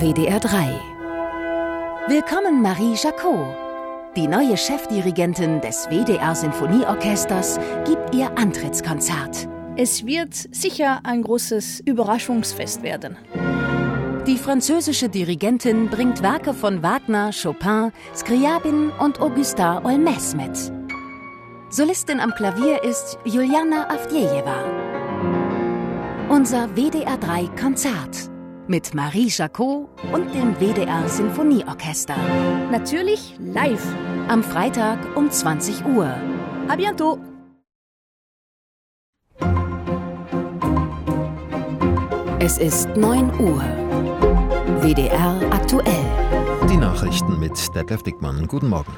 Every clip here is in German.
WDR 3. Willkommen Marie Jacot. Die neue Chefdirigentin des WDR-Sinfonieorchesters gibt ihr Antrittskonzert. Es wird sicher ein großes Überraschungsfest werden. Die französische Dirigentin bringt Werke von Wagner, Chopin, Scriabin und Augustin Olmès mit. Solistin am Klavier ist Juliana Avdjejewa. Unser WDR 3 Konzert mit Marie Jacot und dem WDR Sinfonieorchester. Natürlich live. Am Freitag um 20 Uhr. À bientôt. Es ist 9 Uhr. WDR aktuell. Die Nachrichten mit Detlef Dickmann. Guten Morgen.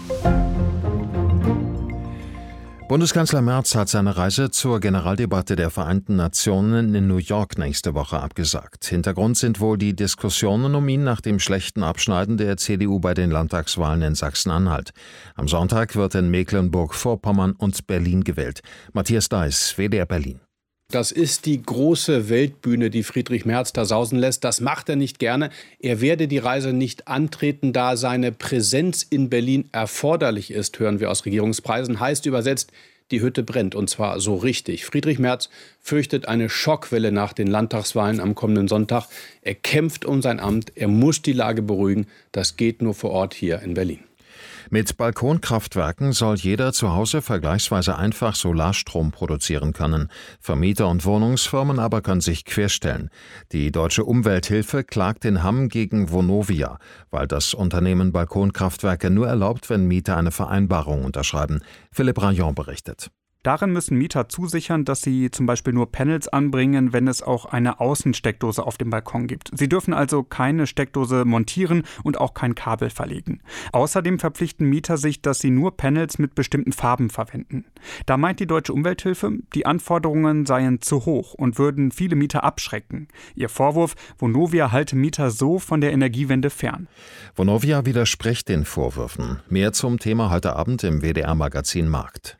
Bundeskanzler Merz hat seine Reise zur Generaldebatte der Vereinten Nationen in New York nächste Woche abgesagt. Hintergrund sind wohl die Diskussionen um ihn nach dem schlechten Abschneiden der CDU bei den Landtagswahlen in Sachsen-Anhalt. Am Sonntag wird in Mecklenburg-Vorpommern und Berlin gewählt. Matthias Deiß, WDR Berlin. Das ist die große Weltbühne, die Friedrich Merz da sausen lässt. Das macht er nicht gerne. Er werde die Reise nicht antreten, da seine Präsenz in Berlin erforderlich ist, hören wir aus Regierungspreisen. Heißt übersetzt, die Hütte brennt, und zwar so richtig. Friedrich Merz fürchtet eine Schockwelle nach den Landtagswahlen am kommenden Sonntag. Er kämpft um sein Amt. Er muss die Lage beruhigen. Das geht nur vor Ort hier in Berlin. Mit Balkonkraftwerken soll jeder zu Hause vergleichsweise einfach Solarstrom produzieren können. Vermieter und Wohnungsfirmen aber können sich querstellen. Die Deutsche Umwelthilfe klagt in Hamm gegen Vonovia, weil das Unternehmen Balkonkraftwerke nur erlaubt, wenn Mieter eine Vereinbarung unterschreiben. Philipp Rayon berichtet. Darin müssen Mieter zusichern, dass sie zum Beispiel nur Panels anbringen, wenn es auch eine Außensteckdose auf dem Balkon gibt. Sie dürfen also keine Steckdose montieren und auch kein Kabel verlegen. Außerdem verpflichten Mieter sich, dass sie nur Panels mit bestimmten Farben verwenden. Da meint die Deutsche Umwelthilfe, die Anforderungen seien zu hoch und würden viele Mieter abschrecken. Ihr Vorwurf, Vonovia halte Mieter so von der Energiewende fern. Vonovia widerspricht den Vorwürfen. Mehr zum Thema heute Abend im WDR-Magazin Markt.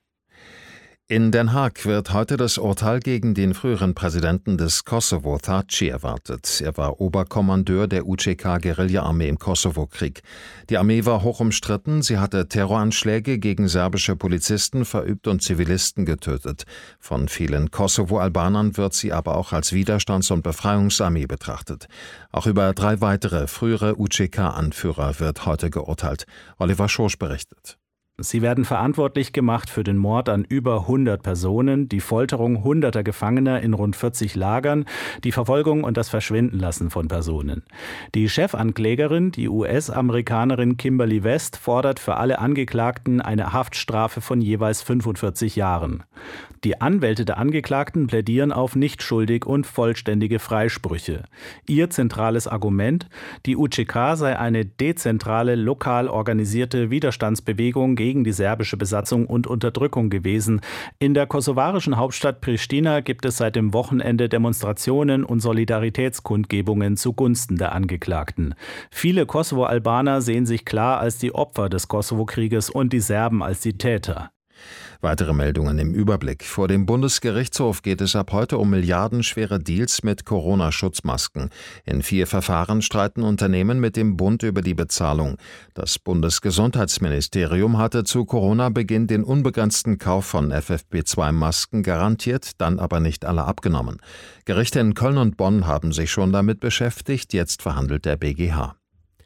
In Den Haag wird heute das Urteil gegen den früheren Präsidenten des Kosovo, Thaci, erwartet. Er war Oberkommandeur der UÇK-Guerilla-Armee im Kosovo-Krieg. Die Armee war hoch umstritten, sie hatte Terroranschläge gegen serbische Polizisten verübt und Zivilisten getötet. Von vielen Kosovo-Albanern wird sie aber auch als Widerstands- und Befreiungsarmee betrachtet. Auch über 3 weitere frühere UÇK-Anführer wird heute geurteilt. Oliver Schorsch berichtet. Sie werden verantwortlich gemacht für den Mord an über 100 Personen, die Folterung hunderter Gefangener in rund 40 Lagern, die Verfolgung und das Verschwindenlassen von Personen. Die Chefanklägerin, die US-Amerikanerin Kimberly West, fordert für alle Angeklagten eine Haftstrafe von jeweils 45 Jahren. Die Anwälte der Angeklagten plädieren auf nicht schuldig und vollständige Freisprüche. Ihr zentrales Argument: Die UÇK sei eine dezentrale, lokal organisierte Widerstandsbewegung gegen die serbische Besatzung und Unterdrückung gewesen. In der kosovarischen Hauptstadt Pristina gibt es seit dem Wochenende Demonstrationen und Solidaritätskundgebungen zugunsten der Angeklagten. Viele Kosovo-Albaner sehen sich klar als die Opfer des Kosovo-Krieges und die Serben als die Täter. Weitere Meldungen im Überblick. Vor dem Bundesgerichtshof geht es ab heute um milliardenschwere Deals mit Corona-Schutzmasken. In 4 Verfahren streiten Unternehmen mit dem Bund über die Bezahlung. Das Bundesgesundheitsministerium hatte zu Corona-Beginn den unbegrenzten Kauf von FFP2-Masken garantiert, dann aber nicht alle abgenommen. Gerichte in Köln und Bonn haben sich schon damit beschäftigt, jetzt verhandelt der BGH.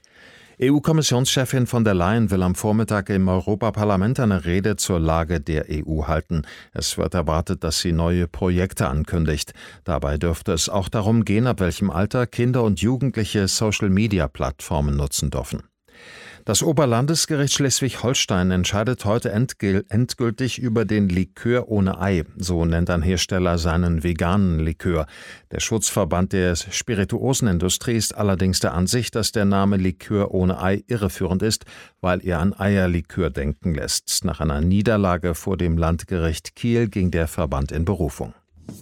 EU-Kommissionschefin von der Leyen will am Vormittag im Europaparlament eine Rede zur Lage der EU halten. Es wird erwartet, dass sie neue Projekte ankündigt. Dabei dürfte es auch darum gehen, ab welchem Alter Kinder und Jugendliche Social-Media-Plattformen nutzen dürfen. Das Oberlandesgericht Schleswig-Holstein entscheidet heute endgültig über den Likör ohne Ei. So nennt ein Hersteller seinen veganen Likör. Der Schutzverband der Spirituosenindustrie ist allerdings der Ansicht, dass der Name Likör ohne Ei irreführend ist, weil er an Eierlikör denken lässt. Nach einer Niederlage vor dem Landgericht Kiel ging der Verband in Berufung.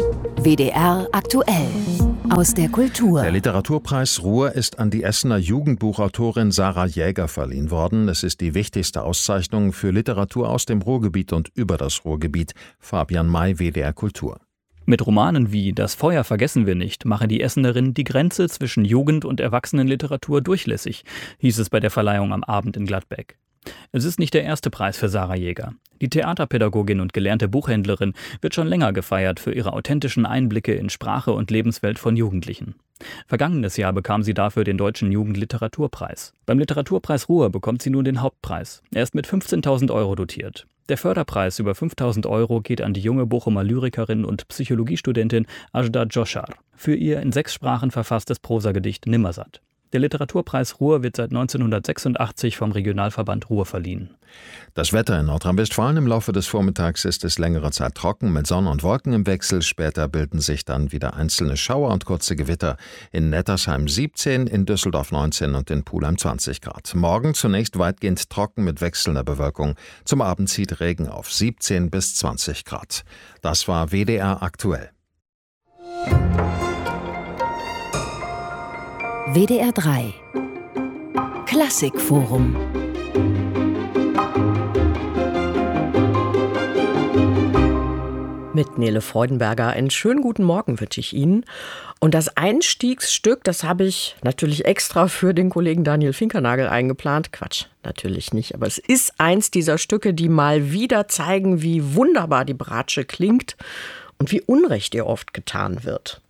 WDR aktuell. Aus der Kultur. Der Literaturpreis Ruhr ist an die Essener Jugendbuchautorin Sarah Jäger verliehen worden. Es ist die wichtigste Auszeichnung für Literatur aus dem Ruhrgebiet und über das Ruhrgebiet. Fabian May, WDR Kultur. Mit Romanen wie »Das Feuer vergessen wir nicht« mache die Essenerin die Grenze zwischen Jugend- und Erwachsenenliteratur durchlässig, hieß es bei der Verleihung am Abend in Gladbeck. Es ist nicht der erste Preis für Sarah Jäger. Die Theaterpädagogin und gelernte Buchhändlerin wird schon länger gefeiert für ihre authentischen Einblicke in Sprache und Lebenswelt von Jugendlichen. Vergangenes Jahr bekam sie dafür den Deutschen Jugendliteraturpreis. Beim Literaturpreis Ruhr bekommt sie nun den Hauptpreis. Er ist mit 15.000 € dotiert. Der Förderpreis über 5.000 € geht an die junge Bochumer Lyrikerin und Psychologiestudentin Ajda Joshar für ihr in 6 Sprachen verfasstes Prosagedicht Nimmersatt. Der Literaturpreis Ruhr wird seit 1986 vom Regionalverband Ruhr verliehen. Das Wetter in Nordrhein-Westfalen: im Laufe des Vormittags ist es längere Zeit trocken mit Sonne und Wolken im Wechsel. Später bilden sich dann wieder einzelne Schauer und kurze Gewitter. In Nettersheim 17, in Düsseldorf 19 und in Pulheim 20 Grad. Morgen zunächst weitgehend trocken mit wechselnder Bewölkung. Zum Abend zieht Regen auf 17 bis 20 Grad. Das war WDR aktuell. WDR 3 Klassikforum. Mit Nele Freudenberger einen schönen guten Morgen wünsche ich Ihnen. Und das Einstiegsstück, das habe ich natürlich extra für den Kollegen Daniel Finkernagel eingeplant. Quatsch, natürlich nicht. Aber es ist eins dieser Stücke, die mal wieder zeigen, wie wunderbar die Bratsche klingt und wie Unrecht ihr oft getan wird.